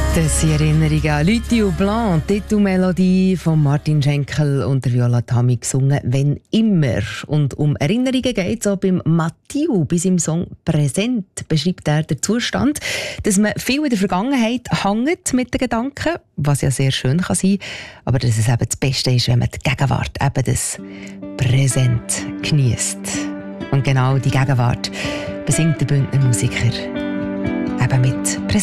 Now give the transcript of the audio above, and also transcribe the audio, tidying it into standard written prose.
Das sind Erinnerungen an Lutti Blanc, die Titelmelodie von Martin Schenkel und der Viola Tammy gesungen «Wenn immer». Und um Erinnerungen geht es auch beim Matthieu. Bei seinem Song «Präsent» beschreibt er den Zustand, dass man viel in der Vergangenheit hängt mit den Gedanken, was ja sehr schön kann sein, aber dass es eben das Beste ist, wenn man die Gegenwart, eben das Präsent geniesst. Und genau die Gegenwart besingt der Bündner Musiker eben mit Präsent.